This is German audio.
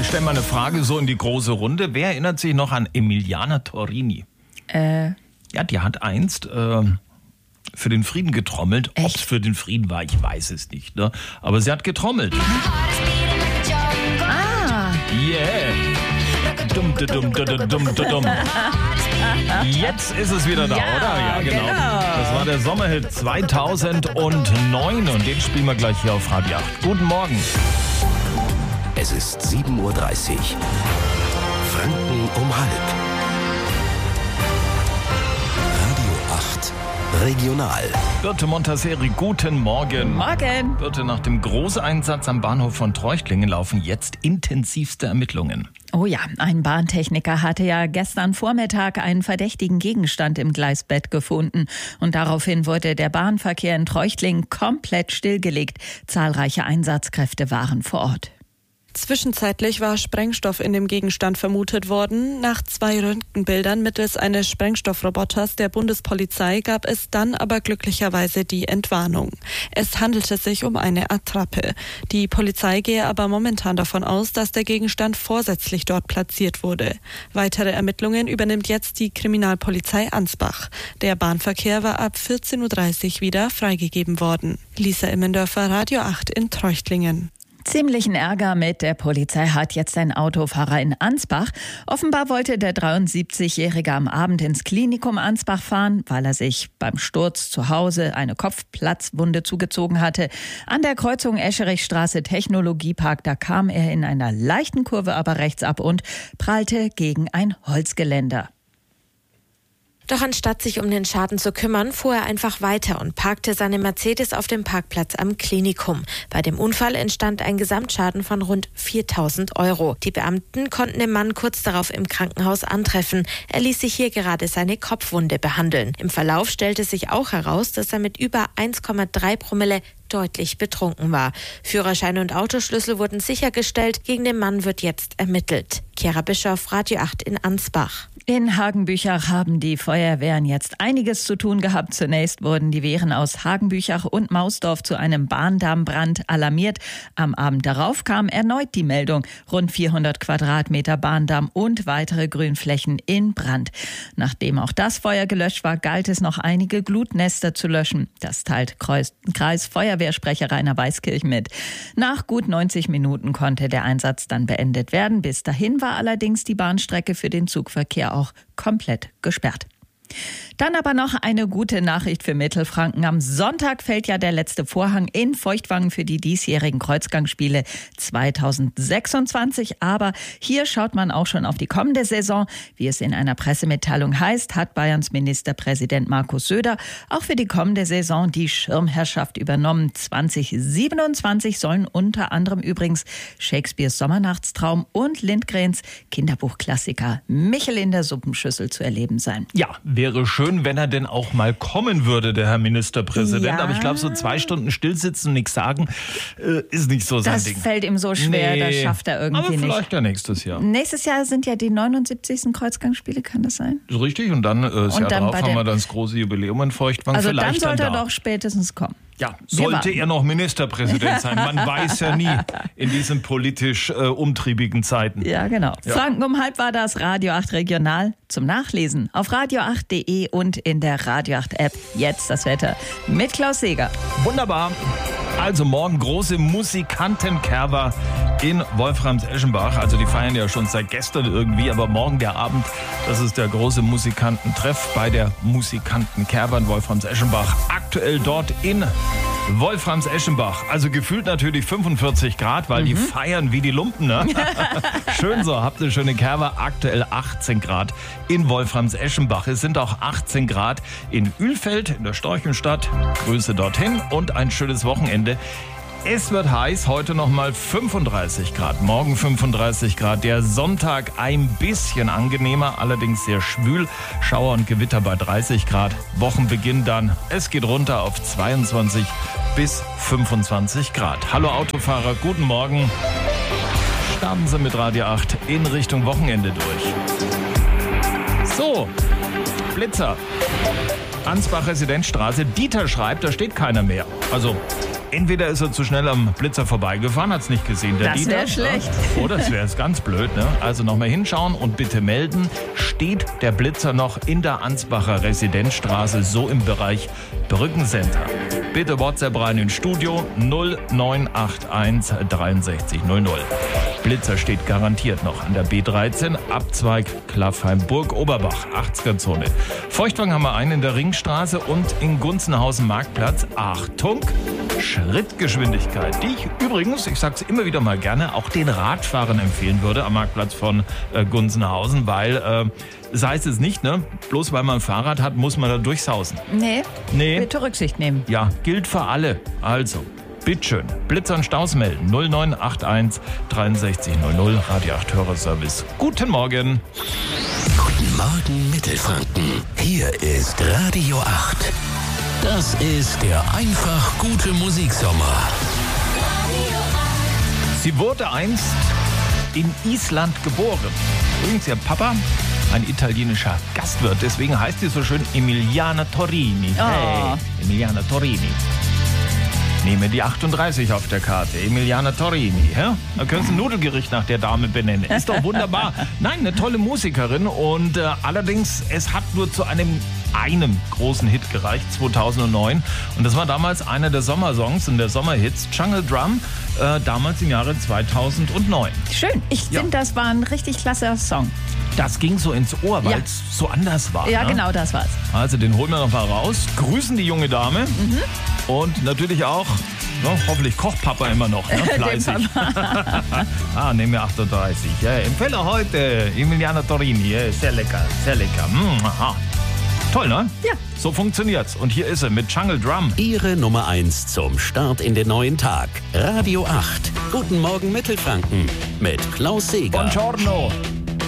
Ich stelle mal eine Frage so in die große Runde. Wer erinnert sich noch an Emiliana Torrini? Ja, die hat einst für den Frieden getrommelt. Ob es für den Frieden war, ich weiß es nicht. Ne? Aber sie hat getrommelt. Yeah. Dumm. Jetzt ist es wieder da, oder? Ja, genau. Das war der Sommerhit 2009 und den spielen wir gleich hier auf Radio 8. Guten Morgen. Es ist 7.30 Uhr. Franken um halb. Radio 8 Regional. Birte Montaseri, guten Morgen. Morgen. Birte, nach dem Großeinsatz am Bahnhof von Treuchtlingen laufen jetzt intensivste Ermittlungen. Oh ja, ein Bahntechniker hatte ja gestern Vormittag einen verdächtigen Gegenstand im Gleisbett gefunden. Und daraufhin wurde der Bahnverkehr in Treuchtlingen komplett stillgelegt. Zahlreiche Einsatzkräfte waren vor Ort. Zwischenzeitlich war Sprengstoff in dem Gegenstand vermutet worden. Nach 2 Röntgenbildern mittels eines Sprengstoffroboters der Bundespolizei gab es dann aber glücklicherweise die Entwarnung. Es handelte sich um eine Attrappe. Die Polizei gehe aber momentan davon aus, dass der Gegenstand vorsätzlich dort platziert wurde. Weitere Ermittlungen übernimmt jetzt die Kriminalpolizei Ansbach. Der Bahnverkehr war ab 14.30 Uhr wieder freigegeben worden. Lisa Immendörfer, Radio 8 in Treuchtlingen. Ziemlichen Ärger mit der Polizei hat jetzt ein Autofahrer in Ansbach. Offenbar wollte der 73-Jährige am Abend ins Klinikum Ansbach fahren, weil er sich beim Sturz zu Hause eine Kopfplatzwunde zugezogen hatte. An der Kreuzung Escherichstraße Technologiepark, da kam er in einer leichten Kurve aber rechts ab und prallte gegen ein Holzgeländer. Doch anstatt sich um den Schaden zu kümmern, fuhr er einfach weiter und parkte seine Mercedes auf dem Parkplatz am Klinikum. Bei dem Unfall entstand ein Gesamtschaden von rund 4.000 €. Die Beamten konnten den Mann kurz darauf im Krankenhaus antreffen. Er ließ sich hier gerade seine Kopfwunde behandeln. Im Verlauf stellte sich auch heraus, dass er mit über 1,3 Promille deutlich betrunken war. Führerschein und Autoschlüssel wurden sichergestellt. Gegen den Mann wird jetzt ermittelt. Chiara Bischoff, Radio 8 in Ansbach. In Hagenbüchach haben die Feuerwehren jetzt einiges zu tun gehabt. Zunächst wurden die Wehren aus Hagenbüchach und Mausdorf zu einem Bahndammbrand alarmiert. Am Abend darauf kam erneut die Meldung. Rund 400 Quadratmeter Bahndamm und weitere Grünflächen in Brand. Nachdem auch das Feuer gelöscht war, galt es noch einige Glutnester zu löschen. Das teilt Kreisfeuerwehrsprecher Rainer Weiskirch mit. Nach gut 90 Minuten konnte der Einsatz dann beendet werden. Bis dahin war allerdings die Bahnstrecke für den Zugverkehr auch komplett gesperrt. Dann aber noch eine gute Nachricht für Mittelfranken. Am Sonntag fällt ja der letzte Vorhang in Feuchtwangen für die diesjährigen Kreuzgangsspiele 2026. Aber hier schaut man auch schon auf die kommende Saison. Wie es in einer Pressemitteilung heißt, hat Bayerns Ministerpräsident Markus Söder auch für die kommende Saison die Schirmherrschaft übernommen. 2027 sollen unter anderem übrigens Shakespeares Sommernachtstraum und Lindgrens Kinderbuchklassiker Michel in der Suppenschüssel zu erleben sein. Ja, wäre schön, wenn er denn auch mal kommen würde, der Herr Ministerpräsident. Ja. Aber ich glaube, so 2 Stunden stillsitzen und nichts sagen, ist nicht so sein Das Ding. fällt ihm so schwer, das schafft er irgendwie aber vielleicht nicht. ja nächstes Jahr. Nächstes Jahr sind ja die 79. Kreuzgangsspiele, kann das sein? Ist richtig. Und dann, das Jahr dann drauf bei haben der- wir dann das große Jubiläum in Feuchtwangen. Also vielleicht dann sollte er da. doch spätestens kommen. Ja, Wir sollte warten. er noch Ministerpräsident sein. Man weiß ja nie in diesen politisch umtriebigen Zeiten. Ja, genau. Ja. Franken um halb war das Radio 8 Regional zum Nachlesen auf radio8.de und in der Radio 8 App. Jetzt das Wetter mit Klaus Seeger. Wunderbar. Also morgen große Musikantenkerber in Wolframs-Eschenbach. Also die feiern ja schon seit gestern irgendwie, aber morgen der Abend, das ist der große Musikantentreff bei der Musikantenkerber in Wolframs-Eschenbach. Aktuell dort in Wolframs-Eschenbach. Also gefühlt natürlich 45 Grad, weil die feiern wie die Lumpen. Ne? Schön so, habt ihr schöne Kerber. Aktuell 18 Grad in Wolframs-Eschenbach. Es sind auch 18 Grad in Ölfeld, in der Storchenstadt. Grüße dorthin und ein schönes Wochenende. Es wird heiß, heute nochmal 35 Grad, morgen 35 Grad. Der Sonntag ein bisschen angenehmer, allerdings sehr schwül. Schauer und Gewitter bei 30 Grad. Wochenbeginn dann, es geht runter auf 22 bis 25 Grad. Hallo Autofahrer, guten Morgen. Starten Sie mit Radio 8 in Richtung Wochenende durch. So, Blitzer. Ansbach Residenzstraße. Dieter schreibt, da steht keiner mehr. Also Entweder ist er zu schnell am Blitzer vorbeigefahren, hat es nicht gesehen, der Das Dieter. wäre schlecht. Oder es wäre ganz blöd. Ne? Also nochmal hinschauen und bitte melden. Steht der Blitzer noch in der Ansbacher Residenzstraße, so im Bereich Brückencenter? Bitte WhatsApp rein ins Studio 0981 63 00. Blitzer steht garantiert noch an der B13, Abzweig Klaffheim-Burg-Oberbach, 80er-Zone. Feuchtwagen haben wir einen in der Ringstraße und in Gunzenhausen-Marktplatz. Achtung, Schrittgeschwindigkeit, die ich übrigens, ich sag's immer wieder mal gerne, auch den Radfahrern empfehlen würde am Marktplatz von Gunzenhausen, weil das heißt es nicht, ne? Bloß weil man ein Fahrrad hat, muss man da durchsausen. Nee, Nee. bitte Rücksicht nehmen. Ja, gilt für alle. Also, bitteschön, Blitzer und Staus melden. 0981 63 00, Radio 8 Hörerservice. Guten Morgen. Guten Morgen Mittelfranken. Hier ist Radio 8. Das ist der einfach gute Musiksommer. Sie wurde einst in Island geboren. Übrigens, ihr Papa, ein italienischer Gastwirt. Deswegen heißt sie so schön Emiliana Torini. Oh. Hey, Emiliana Torini. Nehme die 38 auf der Karte. Emiliana Torini. Ja? Da können Sie ein Nudelgericht nach der Dame benennen. Ist doch wunderbar. Nein, eine tolle Musikerin. Und allerdings, es hat nur zu einem großen Hit gereicht, 2009. Und das war damals einer der Sommersongs und der Sommerhits, Jungle Drum, damals im Jahre 2009. Schön. Ich finde, das war ein richtig klasse Song. Das ging so ins Ohr, weil Ja. es so anders war. Ja, ne? genau, das war's. Also den holen wir noch mal raus. Grüßen die junge Dame. Und natürlich auch, hoffentlich kocht Papa immer noch, ne? Fleißig. Nehmen wir 38. Ja, empfehle heute Emiliana Torini. Ja, sehr lecker, sehr lecker. Aha. Toll, ne? Ja. So funktioniert's. Und hier ist er mit Jungle Drum. Ihre Nummer 1 zum Start in den neuen Tag. Radio 8. Guten Morgen Mittelfranken mit Klaus Seeger. Buongiorno.